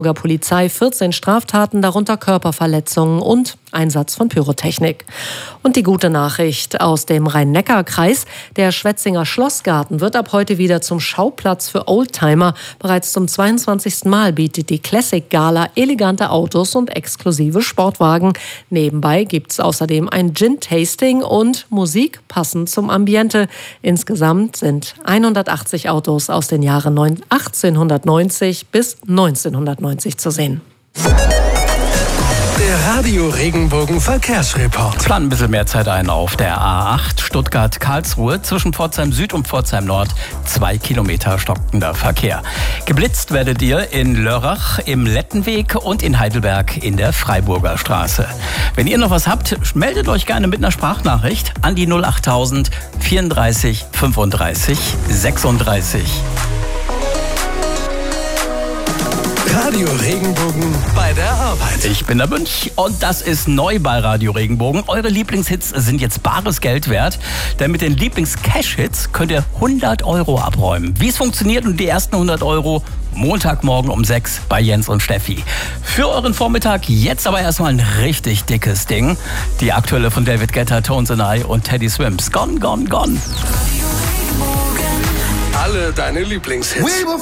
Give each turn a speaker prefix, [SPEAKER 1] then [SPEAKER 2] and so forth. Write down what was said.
[SPEAKER 1] Polizei 14 Straftaten, darunter Körperverletzungen und Einsatz von Pyrotechnik. Und die gute Nachricht aus dem Rhein-Neckar-Kreis: Der Schwetzinger Schlossgarten wird ab heute wieder zum Schauplatz für Oldtimer. Bereits zum 22. Mal bietet die Classic Gala elegante Autos und exklusive Sportwagen. Nebenbei gibt es außerdem ein Gin-Tasting und Musik passend zum Ambiente. Insgesamt sind 180 Autos aus den Jahren 1890 bis 1990 zu sehen.
[SPEAKER 2] Der Radio Regenbogen Verkehrsreport.
[SPEAKER 3] Planen ein bisschen mehr Zeit ein auf der A8 Stuttgart-Karlsruhe zwischen Pforzheim Süd und Pforzheim Nord. 2 Kilometer stockender Verkehr. Geblitzt werdet ihr in Lörrach im Lettenweg und in Heidelberg in der Freiburger Straße. Wenn ihr noch was habt, meldet euch gerne mit einer Sprachnachricht an die 08000 34 35 36.
[SPEAKER 2] Radio Regenbogen bei der Arbeit.
[SPEAKER 3] Ich bin der Münch und das ist neu bei Radio Regenbogen. Eure Lieblingshits sind jetzt bares Geld wert, denn mit den Lieblings-Cash-Hits könnt ihr 100 Euro abräumen. Wie es funktioniert und die ersten 100 Euro Montagmorgen um 6 bei Jens und Steffi. Für euren Vormittag jetzt aber erstmal ein richtig dickes Ding. Die aktuelle von David Guetta, Tones and I und Teddy Swims. Gone, gone, gone.
[SPEAKER 2] Alle deine Lieblingshits.